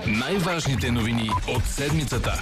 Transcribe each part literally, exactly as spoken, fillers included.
Най-важните новини от седмицата.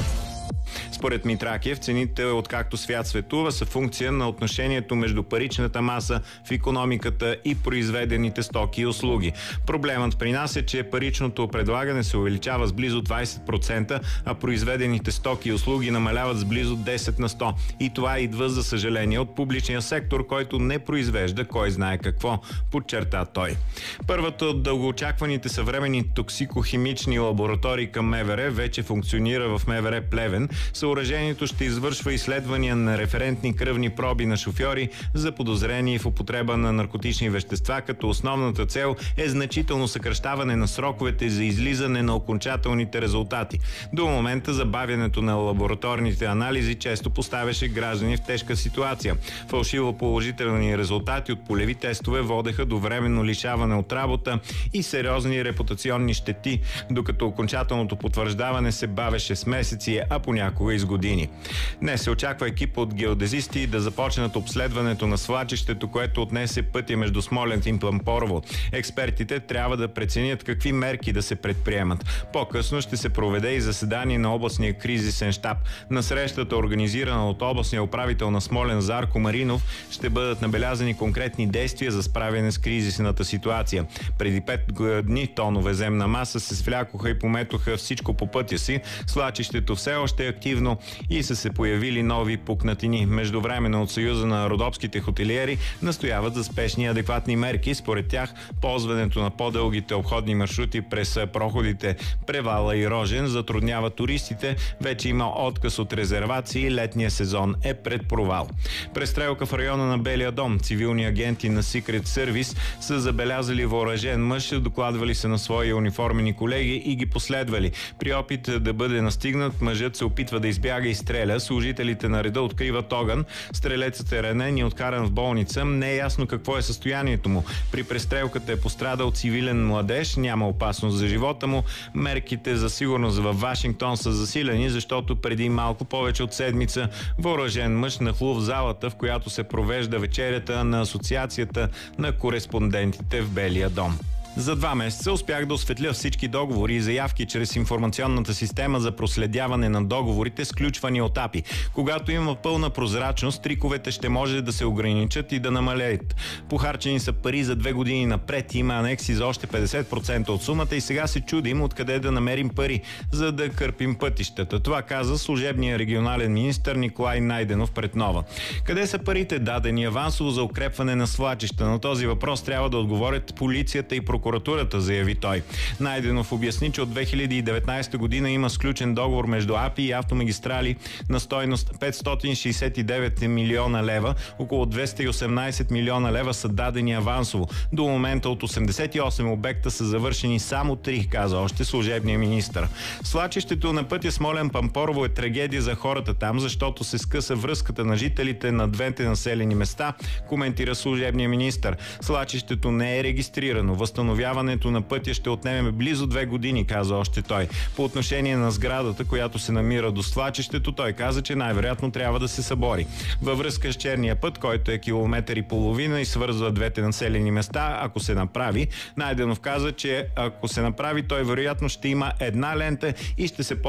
Според Митракиев, цените, откакто свят светува, са функция на отношението между паричната маса в икономиката и произведените стоки и услуги. Проблемът при нас е, че паричното предлагане се увеличава с близо двайсет процента, а произведените стоки и услуги намаляват с близо десет на сто. И това идва, за съжаление, от публичния сектор, който не произвежда кой знае какво, подчерта той. Първата от дългоочакваните съвременни токсикохимични лаборатории към МВР вече функционира в МВР Плевен. Съоръжението ще извършва изследвания на референтни кръвни проби на шофьори за подозрение в употреба на наркотични вещества, като основната цел е значително съкращаване на сроковете за излизане на окончателните резултати. До момента забавянето на лабораторните анализи често поставяше граждани в тежка ситуация. Фалшиво положителни резултати от полеви тестове водеха до временно лишаване от работа и сериозни репутационни щети, докато окончателното потвърждаване се бавеше с месеци, а понякога и с години. Днес се очаква екип от геодезисти да започнат обследването на свлачището, което отнесе пътя между Смолян и Пампорово. Експертите трябва да преценят какви мерки да се предприемат. По-късно ще се проведе и заседание на областния кризисен щаб. На срещата, организирана от областния управител на Смолян Зарко Маринов, ще бъдат набелязани конкретни действия за справяне с кризисната ситуация. Преди пет дни тонове земна маса се свлякоха и пометоха всичко по пътя си. Свлачището все още е активно и са се появили нови пукнатини. Междувременно от Съюза на родопските хотелиери настояват за спешни и адекватни мерки. Според тях, ползването на по-дългите обходни маршрути през проходите Превала и Рожен затруднява туристите. Вече има отказ от резервации. Летния сезон е пред провал. Престрелка в района на Белия дом. Цивилни агенти на Secret Service са забелязали въоръжен мъж, докладвали се на свои униформени колеги и ги последвали. При опит да бъде настигнат, мъжът се опитва да избяга и стреля. Служителите на реда откриват огън. Стрелецът е ранен и откаран в болница. Не е ясно какво е състоянието му. При престрелката е пострадал цивилен младеж. Няма опасност за живота му. Мерките за сигурност във Вашингтон са засилени, защото преди малко повече от седмица въоръжен мъж нахлу в залата, в която се провежда вечерята на Асоциацията на кореспондентите в Белия дом. За два месеца успях да осветля всички договори и заявки чрез информационната система за проследяване на договорите, сключвани от АПИ. Когато има пълна прозрачност, триковете ще може да се ограничат и да намалеят. Похарчени са пари за две години напред, има анекси за още петдесет процента от сумата и сега се чудим откъде да намерим пари, за да кърпим пътищата. Това каза служебният регионален министър Николай Найденов пред Нова. Къде са парите, дадени авансово за укрепване на свлачища? На този въпрос трябва да отговорят полицията и прокуратурата. Прокуратурата, заяви той. Найденов обясни, че от две хиляди и деветнайсета година има сключен договор между АПИ и Автомагистрали на стойност петстотин шейсет и девет милиона лева. Около двеста и осемнайсет милиона лева са дадени авансово. До момента от осемдесет и осем обекта са завършени само три, каза още служебния министър. Свлачището на пътя Смолян Пампорово е трагедия за хората там, защото се скъса връзката на жителите на двете населени места, коментира служебния министър. Свлачището не е регистрирано. Възстановяването на пътя ще отнеме близо две години, каза още той. По отношение на сградата, която се намира до свлачището, той каза, че най-вероятно трябва да се събори. Във връзка с черния път, който е километър и половина и свързва двете населени места, ако се направи, Найденов каза, че ако се направи, той вероятно ще има една лента и ще се